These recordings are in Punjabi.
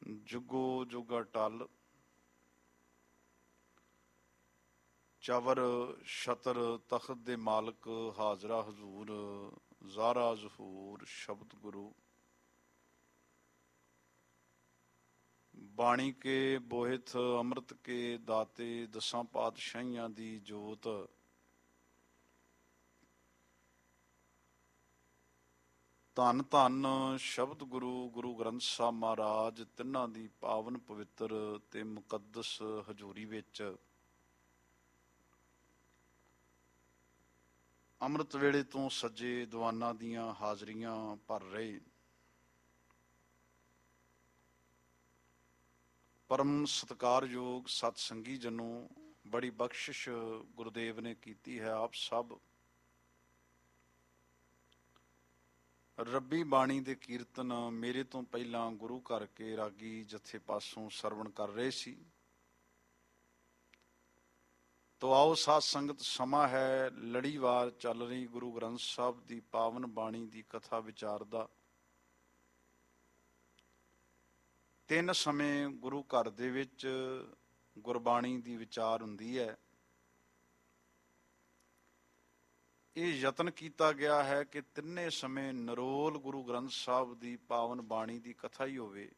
ਜੁਗੋ ਜੁਗਾ ਟਲ, ਚਵਰ ਛਤਰ ਤਖਤ ਦੇ ਮਾਲਕ, ਹਾਜ਼ਰਾ ਹਜ਼ੂਰ, ਜ਼ਾਰਾ ਜ਼ਹੂਰ, ਸ਼ਬਦ ਗੁਰੂ। ਬਾਣੀ ਕੇ ਬੋਹਿਥ, ਅੰਮ੍ਰਿਤ ਕੇ ਦਾਤੇ, ਦਸਾਂ ਪਾਤਸ਼ਾਹੀਆਂ ਦੀ ਜੋਤ। ਧੰਨ ਧੰਨ ਸ਼ਬਦ ਗੁਰੂ, ਗੁਰੂ ਗ੍ਰੰਥ ਸਾਹਿਬ ਮਹਾਰਾਜ, ਤਿੰਨਾਂ ਦੀ ਪਾਵਨ ਪਵਿੱਤਰ ਤੇ ਮੁਕੱਦਸ ਹਜ਼ੂਰੀ ਵਿੱਚ ਅੰਮ੍ਰਿਤ ਵੇਲੇ ਤੋਂ ਸੱਜੇ ਦੀਵਾਨਾਂ ਦੀਆਂ ਹਾਜ਼ਰੀਆਂ ਭਰ ਰਹੇ ਪਰਮ ਸਤਿਕਾਰਯੋਗ ਸਤਸੰਗੀ ਜਨੋ, ਬੜੀ ਬਖਸ਼ਿਸ਼ ਗੁਰਦੇਵ ਨੇ ਕੀਤੀ ਹੈ। ਆਪ ਸਭ ਰੱਬੀ ਬਾਣੀ ਦੇ ਕੀਰਤਨ ਮੇਰੇ ਤੋਂ ਪਹਿਲਾਂ ਗੁਰੂ ਘਰ ਕੇ ਰਾਗੀ ਜਥੇ ਪਾਸੋਂ ਸਰਵਣ ਕਰ ਰਹੇ ਸੀ। ਤੋ ਆਓ ਸਾਧ ਸੰਗਤ, ਸਮਾਂ ਹੈ ਲੜੀਵਾਰ ਚੱਲ ਰਹੀ ਗੁਰੂ ਗ੍ਰੰਥ ਸਾਹਿਬ ਦੀ ਪਾਵਨ ਬਾਣੀ ਦੀ ਕਥਾ ਵਿਚਾਰ ਦਾ। ਤਿੰਨ ਸਮੇਂ ਗੁਰੂ ਘਰ ਦੇ ਵਿੱਚ ਗੁਰਬਾਣੀ ਦੀ ਵਿਚਾਰ ਹੁੰਦੀ ਹੈ। ਇਹ ਯਤਨ ਕੀਤਾ ਗਿਆ ਹੈ ਕਿ ਤਿੰਨੇ ਸਮੇਂ ਨਿਰੋਲ ਗੁਰੂ ਗ੍ਰੰਥ ਸਾਹਿਬ ਦੀ ਪਾਵਨ ਬਾਣੀ ਦੀ ਕਥਾ ਹੀ ਹੋਵੇ।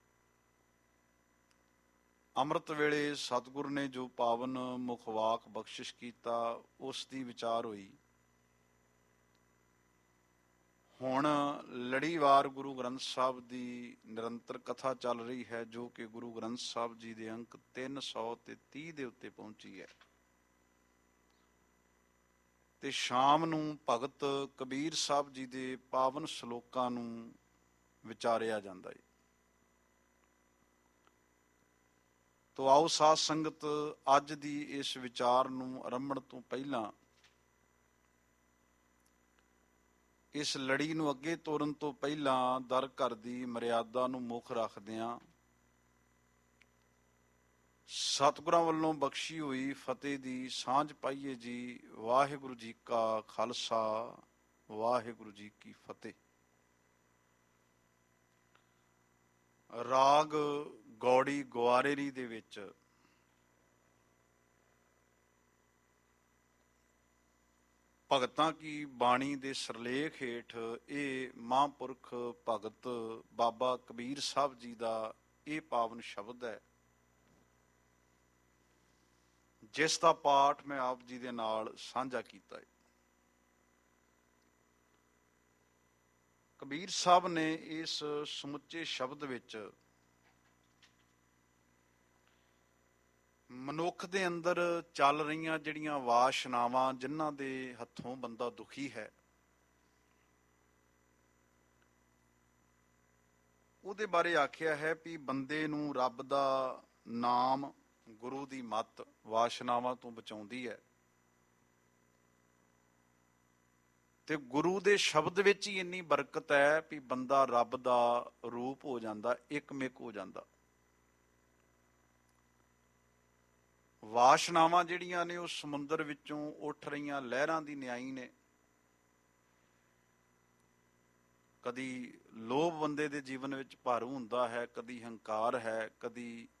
ਅੰਮ੍ਰਿਤ ਵੇਲੇ ਸਤਿਗੁਰ ਨੇ ਜੋ ਪਾਵਨ ਮੁਖਵਾਕ ਬਖਸ਼ਿਸ਼ ਕੀਤਾ, ਉਸ ਦੀ ਵਿਚਾਰ ਹੋਈ। ਹੁਣ ਲੜੀਵਾਰ ਗੁਰੂ ਗ੍ਰੰਥ ਸਾਹਿਬ ਦੀ ਨਿਰੰਤਰ ਕਥਾ ਚੱਲ ਰਹੀ ਹੈ, ਜੋ ਕਿ ਗੁਰੂ ਗ੍ਰੰਥ ਸਾਹਿਬ ਜੀ ਦੇ ਅੰਕ 330 ਦੇ ਉੱਤੇ ਪਹੁੰਚੀ ਹੈ। ਤੇ ਸ਼ਾਮ ਨੂੰ ਭਗਤ ਕਬੀਰ ਸਾਹਿਬ ਜੀ ਦੇ ਪਾਵਨ ਸ਼ਲੋਕਾਂ ਨੂੰ ਵਿਚਾਰਿਆ ਜਾਂਦਾ ਹੈ। ਤੋ ਆਓ ਸਾਧ ਸੰਗਤ, ਅੱਜ ਦੀ ਇਸ ਵਿਚਾਰ ਨੂੰ ਆਰੰਭਣ ਤੋਂ ਪਹਿਲਾਂ, ਇਸ ਲੜੀ ਨੂੰ ਅੱਗੇ ਤੋਰਨ ਤੋਂ ਪਹਿਲਾਂ ਦਰ ਘਰ ਦੀ ਮਰਿਆਦਾ ਨੂੰ ਮੁੱਖ ਰੱਖਦਿਆਂ ਸਤਿਗੁਰਾਂ ਵੱਲੋਂ ਬਖਸ਼ੀ ਹੋਈ ਫਤਿਹ ਦੀ ਸਾਂਝ ਪਾਈਏ ਜੀ। ਵਾਹਿਗੁਰੂ ਜੀ ਕਾ ਖਾਲਸਾ, ਵਾਹਿਗੁਰੂ ਜੀ ਕੀ ਫਤਿਹ। ਰਾਗ ਗੌੜੀ ਗੁਆਰੇਰੀ ਦੇ ਵਿੱਚ ਭਗਤਾਂ ਕੀ ਬਾਣੀ ਦੇ ਸਿਰਲੇਖ ਹੇਠ ਇਹ ਮਹਾਂਪੁਰਖ ਭਗਤ ਬਾਬਾ ਕਬੀਰ ਸਾਹਿਬ ਜੀ ਦਾ ਇਹ ਪਾਵਨ ਸ਼ਬਦ ਹੈ, ਜਿਸ ਦਾ ਪਾਠ ਮੈਂ ਆਪ ਜੀ ਦੇ ਨਾਲ ਸਾਂਝਾ ਕੀਤਾ ਹੈ। ਕਬੀਰ ਸਾਹਿਬ ਨੇ ਇਸ ਸਮੁੱਚੇ ਸ਼ਬਦ ਵਿੱਚ ਮਨੁੱਖ ਦੇ ਅੰਦਰ ਚੱਲ ਰਹੀਆਂ ਜਿਹੜੀਆਂ ਵਾਸ਼ਨਾਵਾਂ, ਜਿਨ੍ਹਾਂ ਦੇ ਹੱਥੋਂ ਬੰਦਾ ਦੁਖੀ ਹੈ, ਉਹਦੇ ਬਾਰੇ ਆਖਿਆ ਹੈ ਵੀ ਬੰਦੇ ਨੂੰ ਰੱਬ ਦਾ ਨਾਮ, ਗੁਰੂ ਦੀ ਮੱਤ ਵਾਸ਼ਨਾਵਾਂ ਤੋਂ ਬਚਾਉਂਦੀ ਹੈ। ਤੇ ਗੁਰੂ ਦੇ ਸ਼ਬਦ ਵਿੱਚ ਹੀ ਇੰਨੀ ਬਰਕਤ ਹੈ ਵੀ ਬੰਦਾ ਰੱਬ ਦਾ ਰੂਪ ਹੋ ਜਾਂਦਾ, ਇੱਕਮਿਕ ਹੋ ਜਾਂਦਾ। ਵਾਸ਼ਨਾਵਾਂ ਜਿਹੜੀਆਂ ਨੇ ਉਹ ਸਮੁੰਦਰ ਵਿੱਚੋਂ ਉੱਠ ਰਹੀਆਂ ਲਹਿਰਾਂ ਦੀ ਨਿਆਈ ਨੇ। ਕਦੀ ਲੋਭ ਬੰਦੇ ਦੇ ਜੀਵਨ ਵਿੱਚ ਭਾਰੂ ਹੁੰਦਾ ਹੈ, ਕਦੀ ਹੰਕਾਰ ਹੈ, ਕਦੀ